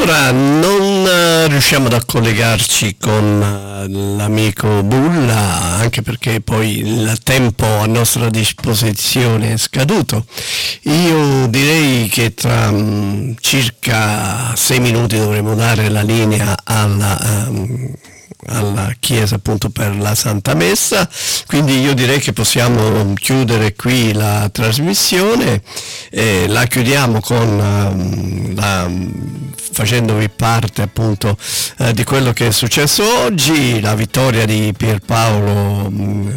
Ora non riusciamo ad collegarci con l'amico Bulla, anche perché poi il tempo a nostra disposizione è scaduto. Io direi che tra circa 6 minuti dovremo dare la linea alla chiesa appunto per la Santa Messa, quindi io direi che possiamo chiudere qui la trasmissione, la chiudiamo con facendovi parte appunto di quello che è successo oggi, la vittoria di Pierpaolo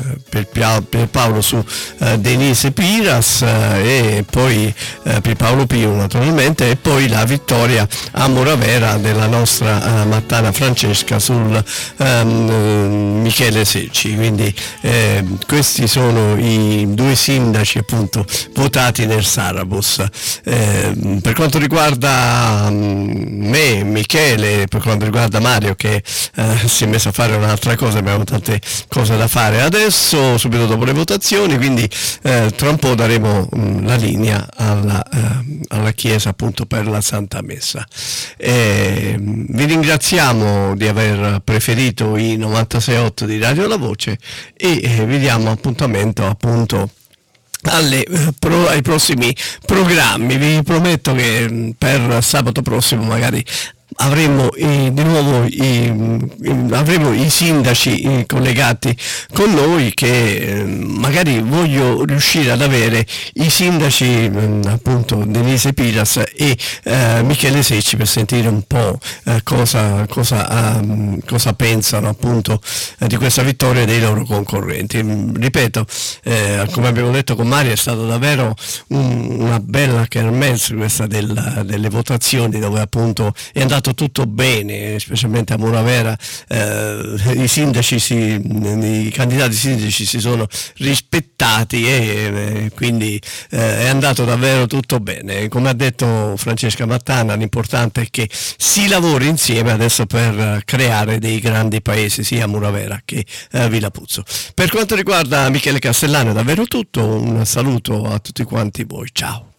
su Denise Piras e poi Pierpaolo Pio naturalmente, e poi la vittoria a Muravera della nostra Mattana Francesca sul Michele Secci. Quindi questi sono i due sindaci appunto votati nel Sarabus. Per quanto riguarda me, Michele, per quanto riguarda Mario che si è messo a fare un'altra cosa, abbiamo tante cose da fare adesso, subito dopo le votazioni, quindi tra un po' daremo la linea alla chiesa appunto per la Santa Messa. Vi ringraziamo di aver preferito i 96.8 di Radio La Voce e vi diamo appuntamento appunto ai prossimi programmi. Vi prometto che per sabato prossimo magari avremo di nuovo avremo i sindaci collegati con noi, che magari voglio riuscire ad avere i sindaci appunto Denise Piras e Michele Secci per sentire un po' cosa pensano appunto di questa vittoria dei loro concorrenti. Ripeto, come abbiamo detto con Mario, è stata davvero una bella kermesse questa delle votazioni, dove appunto è andato tutto bene, specialmente a Muravera. I candidati sindaci si sono rispettati e quindi è andato davvero tutto bene. Come ha detto Francesca Mattana, l'importante è che si lavori insieme adesso per creare dei grandi paesi sia a Muravera che a Villapuzzo. Per quanto riguarda Michele Castellano è davvero tutto, un saluto a tutti quanti voi, ciao.